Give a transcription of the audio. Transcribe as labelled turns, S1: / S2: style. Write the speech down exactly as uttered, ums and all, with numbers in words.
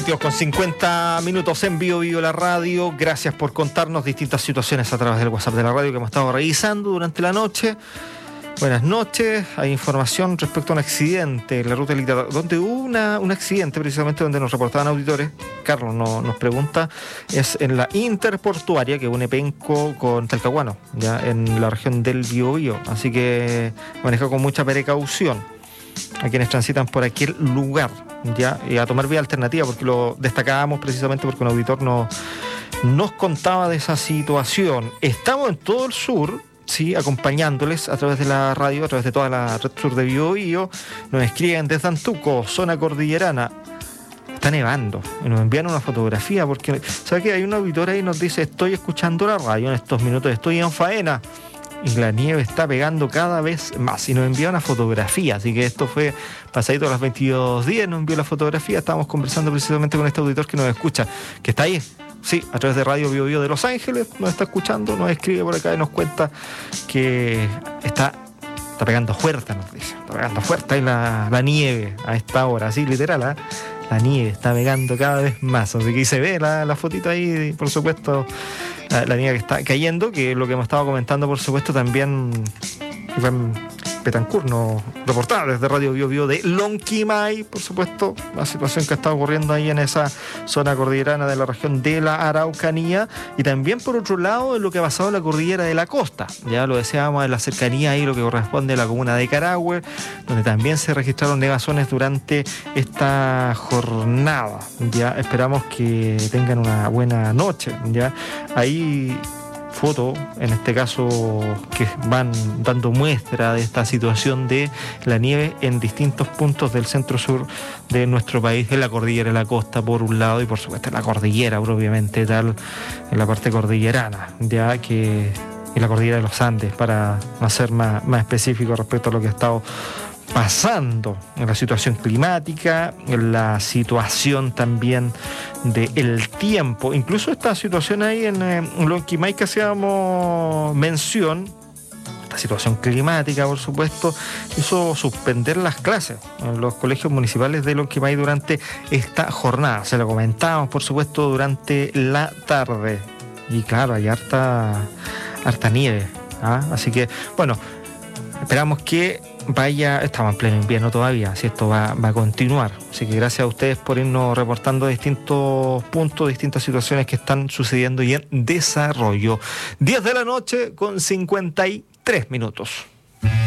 S1: veintidós con cincuenta minutos en Bio Bio la radio. Gracias por contarnos distintas situaciones a través del WhatsApp de la radio que hemos estado revisando durante la noche. Buenas noches. Hay información respecto a un accidente en la ruta Elita, donde hubo una, un accidente precisamente donde nos reportaban auditores. Carlos no, nos pregunta, es en la interportuaria que une Penco con Talcahuano, ya en la región del Biobío. Así que maneja con mucha precaución a quienes transitan por aquel lugar, ya, y a tomar vía alternativa, porque lo destacábamos precisamente porque un auditor nos, nos contaba de esa situación. Estamos en todo el sur, sí, acompañándoles a través de la radio, a través de toda la red sur de Biobío. Nos escriben desde Antuco, zona cordillerana. Está nevando y nos envían una fotografía porque, ¿sabe qué? Hay un auditor ahí y nos dice: estoy escuchando la radio en estos minutos, estoy en faena y la nieve está pegando cada vez más, y nos envía una fotografía. Así que esto fue pasadito a las veintidós diez, nos envió la fotografía. Estábamos conversando precisamente con este auditor que nos escucha, que está ahí, sí, a través de Radio Bio Bio de Los Ángeles, nos está escuchando, nos escribe por acá y nos cuenta que está, está pegando fuerte, nos dice, está pegando fuerte ahí la, la nieve a esta hora, así literal, ¿eh? La nieve está pegando cada vez más, así que ahí se ve la, la fotito ahí, por supuesto, la, la nieve que está cayendo, que es lo que hemos estado comentando, por supuesto, también Iván Betancourt nos reportaba desde Radio Bio Bio de Lonquimay, por supuesto, la situación que está ocurriendo ahí en esa zona cordillerana de la región de la Araucanía, y también por otro lado en lo que ha pasado en la cordillera de la costa. Ya lo decíamos, en la cercanía ahí, lo que corresponde a la comuna de Carahue, donde también se registraron nevazones durante esta jornada. Ya esperamos que tengan una buena noche. Ya ahí foto, en este caso, que van dando muestra de esta situación de la nieve en distintos puntos del centro-sur de nuestro país, en la cordillera de la costa por un lado, y por supuesto en la cordillera propiamente tal, en la parte cordillerana, ya que en la cordillera de los Andes, para ser más, más específico respecto a lo que ha estado pasando en la situación climática, en la situación también del tiempo, incluso esta situación ahí en, en Lonquimay que hacíamos mención, esta situación climática, por supuesto, hizo suspender las clases en los colegios municipales de Lonquimay durante esta jornada. Se lo comentábamos, por supuesto, durante la tarde, y claro, hay harta, harta nieve, ¿ah? Así que, bueno, esperamos que vaya, estamos en pleno invierno todavía, si esto va, va a continuar. Así que gracias a ustedes por irnos reportando distintos puntos, distintas situaciones que están sucediendo y en desarrollo. diez de la noche con cincuenta y tres minutos.